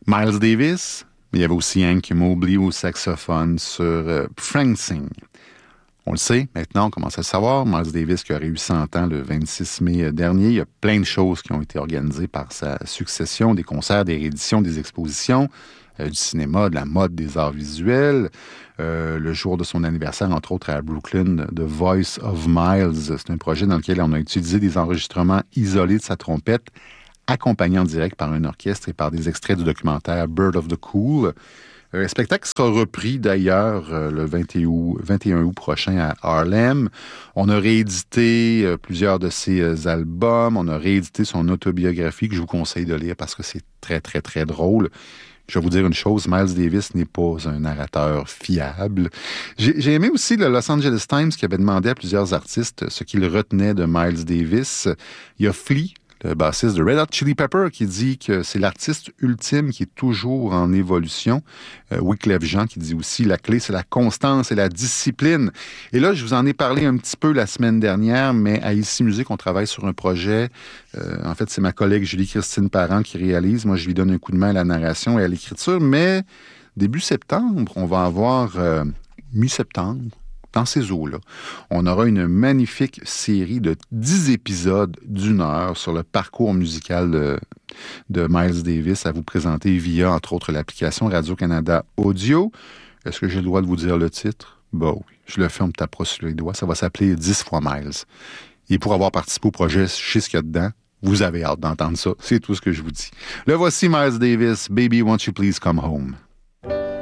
Miles Davis, mais il y avait aussi Hank Mobley au saxophone sur Frank Sing. On le sait, maintenant, on commence à le savoir. Miles Davis qui aurait eu 100 ans le 26 mai dernier. Il y a plein de choses qui ont été organisées par sa succession, des concerts, des rééditions, des expositions, du cinéma, de la mode, des arts visuels. Le jour de son anniversaire, entre autres, à Brooklyn, The Voice of Miles. C'est un projet dans lequel on a utilisé des enregistrements isolés de sa trompette, accompagnés en direct par un orchestre et par des extraits du documentaire Bird of the Cool. Le spectacle sera repris d'ailleurs le 21 août prochain à Harlem. On a réédité plusieurs de ses albums. On a réédité son autobiographie que je vous conseille de lire parce que c'est très, très, très drôle. Je vais vous dire une chose, Miles Davis n'est pas un narrateur fiable. J'ai aimé aussi le Los Angeles Times qui avait demandé à plusieurs artistes ce qu'ils retenaient de Miles Davis. Il y a Flea, le bassiste de Red Hot Chili Pepper, qui dit que c'est l'artiste ultime qui est toujours en évolution. Wyclef Jean qui dit aussi la clé, c'est la constance et la discipline. Et là, je vous en ai parlé un petit peu la semaine dernière, mais à Ici Musique, on travaille sur un projet. En fait, c'est ma collègue Julie-Christine Parent qui réalise. Moi, je lui donne un coup de main à la narration et à l'écriture. Mais début septembre, on va avoir mi-septembre, dans ces eaux-là, on aura une magnifique série de 10 épisodes d'1 heure sur le parcours musical de Miles Davis à vous présenter via, entre autres, l'application Radio-Canada Audio. Est-ce que j'ai le droit de vous dire le titre? Bah oui, je le fais, on me tapera sur les doigts. Ça va s'appeler 10 fois Miles. Et pour avoir participé au projet, je sais ce qu'il y a dedans. Vous avez hâte d'entendre ça. C'est tout ce que je vous dis. Le voici, Miles Davis. Baby, won't you please come home?